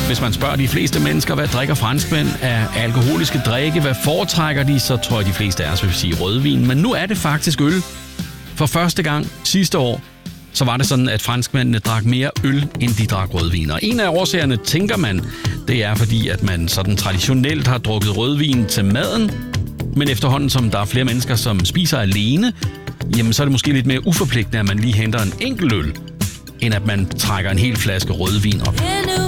Hvis man spørger de fleste mennesker, hvad drikker franskmænd af alkoholiske drikke, hvad foretrækker de, så tror jeg, de fleste af os vil sige rødvin. Men nu er det faktisk øl. For første gang sidste år, så var det sådan, at franskmændene drak mere øl, end de drak rødvin. Og en af årsagerne, tænker man, det er fordi, at man sådan traditionelt har drukket rødvin til maden. Men efterhånden, som der er flere mennesker, som spiser alene, jamen så er det måske lidt mere uforpligtende, at man lige henter en enkelt øl, end at man trækker en hel flaske rødvin op.